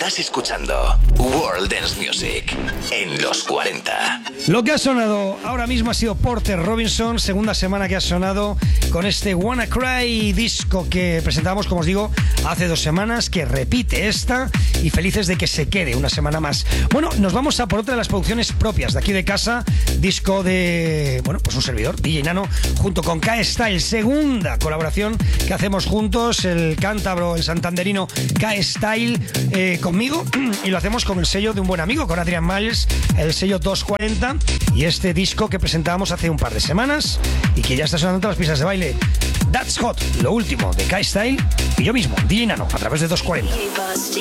Estás escuchando World Dance Music en los 40. Lo que ha sonado ahora mismo ha sido Porter Robinson, segunda semana que ha sonado con este Wanna Cry disco que presentamos, como os digo, hace 2 semanas, que repite esta, y felices de que se quede una semana más. Bueno, nos vamos a por otra de las producciones propias de aquí de casa, disco de, bueno, pues un servidor, DJ Nano, junto con K-Style, segunda colaboración que hacemos juntos, el cántabro, el santanderino K-Style conmigo, y lo hacemos con el sello de un buen amigo, con Adrian Miles, el sello 240, y este disco que presentábamos hace un par de semanas y que ya está sonando en todas las pistas de baile. That's Hot, lo último de K-Style y yo mismo, DJ Nano, a través de 240.